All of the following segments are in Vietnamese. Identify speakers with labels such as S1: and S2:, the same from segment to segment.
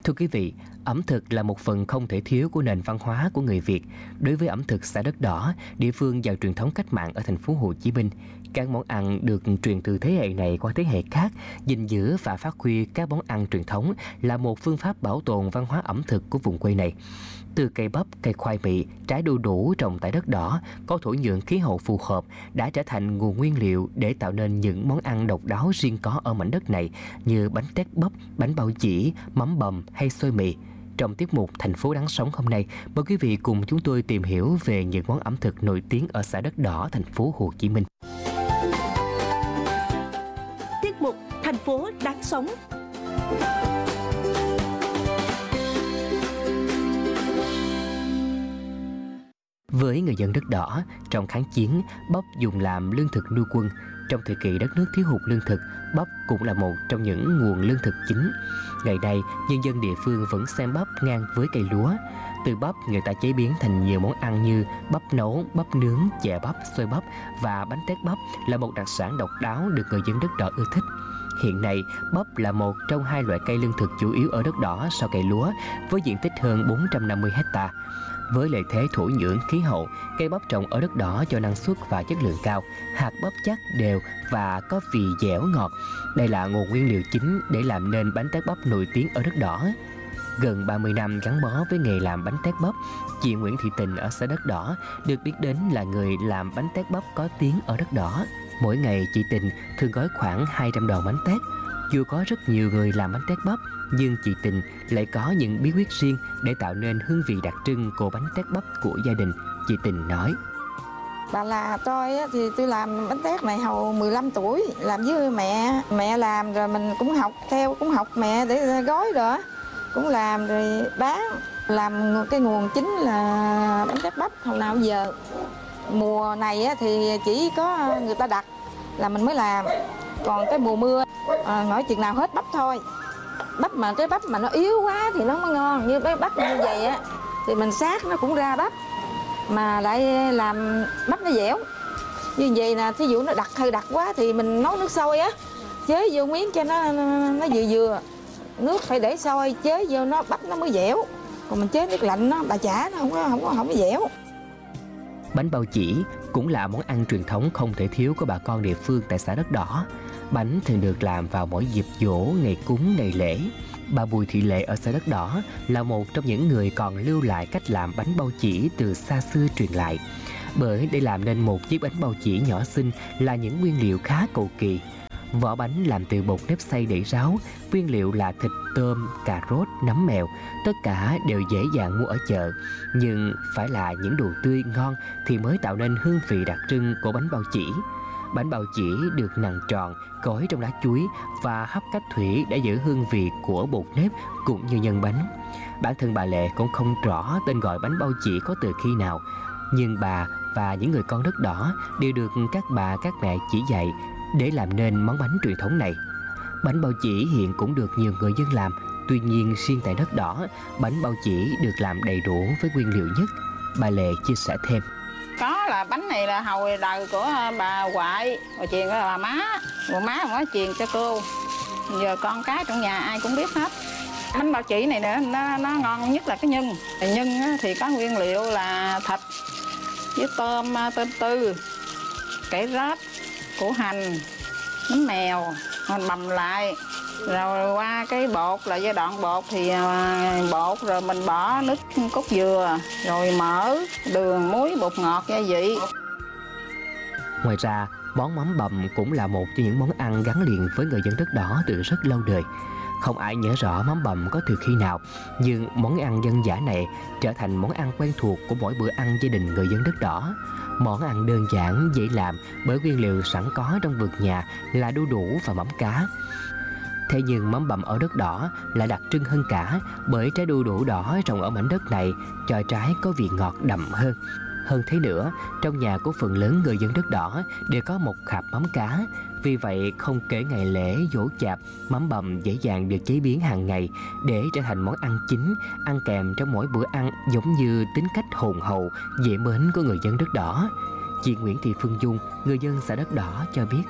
S1: Thưa quý vị, ẩm thực là một phần không thể thiếu của nền văn hóa của người Việt. Đối với ẩm thực xã Đất Đỏ, địa phương giàu truyền thống cách mạng ở thành phố Hồ Chí Minh, các món ăn được truyền từ thế hệ này qua thế hệ khác, gìn giữ và phát huy các món ăn truyền thống là một phương pháp bảo tồn văn hóa ẩm thực của vùng quê này. Từ cây bắp, cây khoai mì, trái đu đủ trồng tại đất đỏ, có thổ nhưỡng khí hậu phù hợp đã trở thành nguồn nguyên liệu để tạo nên những món ăn độc đáo riêng có ở mảnh đất này như bánh tét bắp, bánh bao chỉ, mắm bầm hay xôi mì. Trong tiết mục Thành phố Đáng Sống hôm nay, mời quý vị cùng chúng tôi tìm hiểu về những món ẩm thực nổi tiếng ở xã Đất Đỏ, thành phố Hồ Chí Minh.
S2: Tiết mục Thành phố Đáng Sống.
S1: Với người dân Đất Đỏ, trong kháng chiến, bắp dùng làm lương thực nuôi quân. Trong thời kỳ đất nước thiếu hụt lương thực, bắp cũng là một trong những nguồn lương thực chính. Ngày nay, nhân dân địa phương vẫn xem bắp ngang với cây lúa. Từ bắp, người ta chế biến thành nhiều món ăn như bắp nấu, bắp nướng, chè bắp, xôi bắp và bánh tét bắp là một đặc sản độc đáo được người dân Đất Đỏ ưa thích. Hiện nay, bắp là một trong hai loại cây lương thực chủ yếu ở Đất Đỏ sau cây lúa, với diện tích hơn 450 hectare. Với lợi thế thổ nhưỡng, khí hậu, cây bắp trồng ở Đất Đỏ cho năng suất và chất lượng cao, hạt bắp chắc, đều và có vị dẻo ngọt. Đây là nguồn nguyên liệu chính để làm nên bánh tét bắp nổi tiếng ở Đất Đỏ. Gần 30 năm gắn bó với nghề làm bánh tét bắp, chị Nguyễn Thị Tình ở xã Đất Đỏ được biết đến là người làm bánh tét bắp có tiếng ở Đất Đỏ. Mỗi ngày chị Tình thường gói khoảng 200 đòn bánh tét. Dù có rất nhiều người làm bánh tét bắp, nhưng chị Tình lại có những bí quyết riêng để tạo nên hương vị đặc trưng của bánh tét bắp của gia đình. Chị Tình nói:
S3: Bà là tôi thì tôi làm bánh tét này hồi 15 tuổi, làm với mẹ. Mẹ làm rồi mình cũng học theo, cũng học mẹ để gói rồi cũng làm rồi bán. Làm cái nguồn chính là bánh tét bắp hồi nào giờ. Mùa này thì chỉ có người ta đặt là mình mới làm. Còn cái mùa mưa hỏi chừng nào hết bắp thôi. Bắp mà cái bắp mà nó yếu quá thì nó mới ngon. Như cái bắp như vậy á thì mình sát nó cũng ra bắp, mà lại làm bắp nó dẻo. Như vậy nè, thí dụ nó đặc hơi đặc quá thì mình nấu nước sôi á, chế vô miếng cho nó vừa vừa. Nước phải để sôi, chế vô nó bắp nó mới dẻo. Còn mình chế nước lạnh nó bà chả nó không có dẻo.
S1: Bánh bao chỉ cũng là món ăn truyền thống không thể thiếu của bà con địa phương tại xã Đất Đỏ. Bánh thường được làm vào mỗi dịp giỗ, ngày cúng, ngày lễ. Bà Bùi Thị Lệ ở xã Đất Đỏ là một trong những người còn lưu lại cách làm bánh bao chỉ từ xa xưa truyền lại. Bởi để làm nên một chiếc bánh bao chỉ nhỏ xinh là những nguyên liệu khá cầu kỳ. Vỏ bánh làm từ bột nếp xay để ráo, nguyên liệu là thịt, tôm, cà rốt, nấm mèo, tất cả đều dễ dàng mua ở chợ. Nhưng phải là những đồ tươi ngon thì mới tạo nên hương vị đặc trưng của bánh bao chỉ. Bánh bao chỉ được nặn tròn, gói trong lá chuối và hấp cách thủy để giữ hương vị của bột nếp cũng như nhân bánh. Bản thân bà Lệ cũng không rõ tên gọi bánh bao chỉ có từ khi nào, nhưng bà và những người con Đất Đỏ đều được các bà các mẹ chỉ dạy để làm nên món bánh truyền thống này. Bánh bao chỉ hiện cũng được nhiều người dân làm, tuy nhiên riêng tại Đất Đỏ, bánh bao chỉ được làm đầy đủ với nguyên liệu nhất. Bà Lệ chia sẻ thêm:
S4: Có là bánh này là hồi đời của bà ngoại, rồi truyền cho bà má, rồi má mới truyền cho cô. Giờ con cái trong nhà ai cũng biết hết. Bánh bao chỉ này nữa nó ngon nhất là cái nhân. Nhân thì có nguyên liệu là thịt với tôm tư, cải rốt, củ hành, nấm mèo, mình bằm lại. Rồi qua cái bột là giai đoạn bột thì bột rồi mình bỏ nước cốt dừa, rồi mỡ, đường, muối, bột ngọt, gia vị.
S1: Ngoài ra, món mắm bầm cũng là một trong những món ăn gắn liền với người dân Đất Đỏ từ rất lâu đời. Không ai nhớ rõ mắm bầm có từ khi nào, nhưng món ăn dân dã này trở thành món ăn quen thuộc của mỗi bữa ăn gia đình người dân Đất Đỏ. Món ăn đơn giản, dễ làm bởi nguyên liệu sẵn có trong vườn nhà là đu đủ và mắm cá. Thế nhưng mắm bầm ở Đất Đỏ lại đặc trưng hơn cả bởi trái đu đủ đỏ trồng ở mảnh đất này cho trái có vị ngọt đậm hơn. Hơn thế nữa, trong nhà của phần lớn người dân Đất Đỏ đều có một khạp mắm cá. Vì vậy, không kể ngày lễ, giỗ chạp, mắm bầm dễ dàng được chế biến hàng ngày để trở thành món ăn chính, ăn kèm trong mỗi bữa ăn, giống như tính cách hồn hậu, dễ mến của người dân Đất Đỏ. Chị Nguyễn Thị Phương Dung, người dân xã Đất Đỏ cho biết: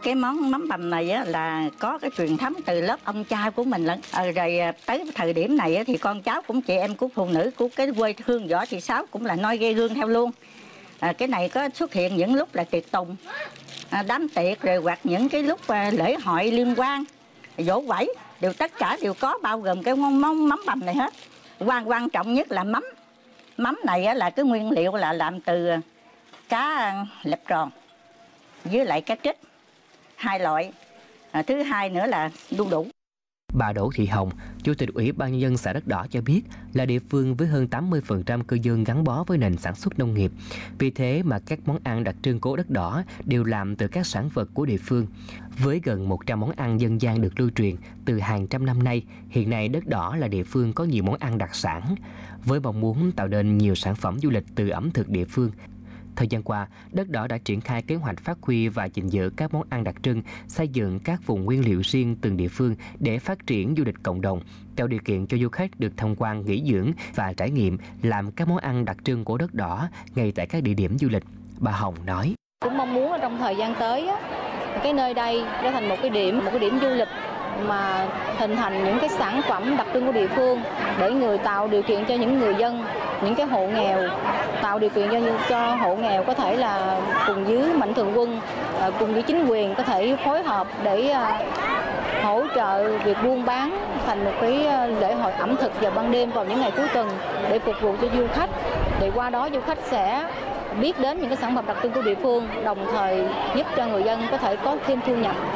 S5: Cái món mắm bằm này á, là có cái truyền thống từ lớp ông cha của mình lận. Rồi tới thời điểm này á, thì con cháu cũng chị em của phụ nữ của cái quê hương Võ Thị Sáu cũng là noi ghe gương theo luôn. Cái này có xuất hiện những lúc là tiệc tùng, đám tiệc, rồi hoặc những cái lúc lễ hội liên quan, dỗ quẩy, tất cả đều có, bao gồm cái món mắm bằm này hết. Quan trọng nhất là mắm. Mắm này á, là cái nguyên liệu là làm từ cá lẹp tròn với lại cá trích, 2 loại. Thứ hai nữa là đu đủ.
S1: Bà Đỗ Thị Hồng, Chủ tịch Ủy ban Nhân dân xã Đất Đỏ cho biết là địa phương với hơn 80% cư dân gắn bó với nền sản xuất nông nghiệp. Vì thế mà các món ăn đặc trưng của Đất Đỏ đều làm từ các sản vật của địa phương. Với gần 100 món ăn dân gian được lưu truyền từ hàng trăm năm nay, hiện nay Đất Đỏ là địa phương có nhiều món ăn đặc sản. Với mong muốn tạo nên nhiều sản phẩm du lịch từ ẩm thực địa phương, thời gian qua, Đất Đỏ đã triển khai kế hoạch phát huy và gìn giữ các món ăn đặc trưng, xây dựng các vùng nguyên liệu riêng từng địa phương để phát triển du lịch cộng đồng, tạo điều kiện cho du khách được tham quan, nghỉ dưỡng và trải nghiệm làm các món ăn đặc trưng của Đất Đỏ ngay tại các địa điểm du lịch. Bà Hồng nói:
S6: Cũng mong muốn trong thời gian tới cái nơi đây trở thành một cái điểm du lịch mà hình thành những cái sản phẩm đặc trưng của địa phương để tạo điều kiện cho những người dân, những cái hộ nghèo, tạo điều kiện cho hộ nghèo có thể là cùng với mạnh thường quân, cùng với chính quyền có thể phối hợp để hỗ trợ việc buôn bán thành một cái lễ hội ẩm thực vào ban đêm vào những ngày cuối tuần để phục vụ cho du khách. Để qua đó du khách sẽ biết đến những cái sản phẩm đặc trưng của địa phương, đồng thời giúp cho người dân có thể có thêm thu nhập.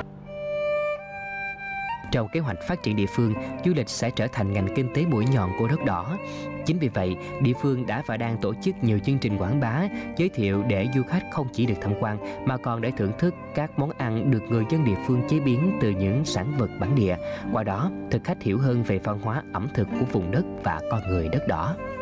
S1: Trong kế hoạch phát triển địa phương, du lịch sẽ trở thành ngành kinh tế mũi nhọn của Đất Đỏ. Chính vì vậy, địa phương đã và đang tổ chức nhiều chương trình quảng bá, giới thiệu để du khách không chỉ được tham quan mà còn để thưởng thức các món ăn được người dân địa phương chế biến từ những sản vật bản địa. Qua đó, thực khách hiểu hơn về văn hóa ẩm thực của vùng đất và con người Đất Đỏ.